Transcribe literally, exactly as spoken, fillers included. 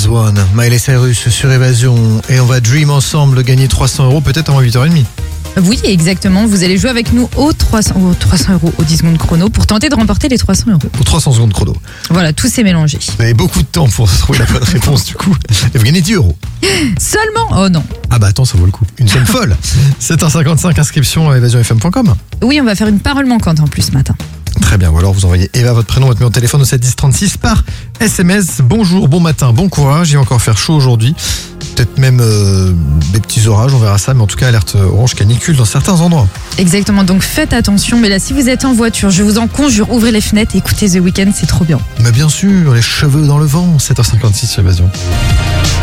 As One, Miley Cyrus sur Évasion. Et on va dream ensemble, gagner trois cents euros peut-être avant huit heures trente. Oui, exactement. Vous allez jouer avec nous aux trois cents, aux trois cents euros au dix secondes chrono pour tenter de remporter les trois cents euros. Aux trois cents secondes chrono. Voilà, tout s'est mélangé. Vous avez beaucoup de temps pour trouver la bonne réponse du coup. Et vous gagnez dix euros. Seulement ? Oh non. Ah bah attends, ça vaut le coup. Une somme folle. sept heures cinquante-cinq, inscription à évasion f m point com. Oui, on va faire une parole manquante en plus ce matin. Très bien, ou alors vous envoyez Eva, votre prénom, votre numéro de téléphone au sept dix trente-six par S M S. Bonjour, bon matin, bon courage, il va encore faire chaud aujourd'hui. Peut-être même euh, des petits orages, on verra ça, mais en tout cas alerte orange canicule dans certains endroits. Exactement, donc faites attention, mais là si vous êtes en voiture, je vous en conjure, ouvrez les fenêtres et écoutez The Weeknd, c'est trop bien. Mais bien sûr, les cheveux dans le vent, sept heures cinquante-six sur Évasion.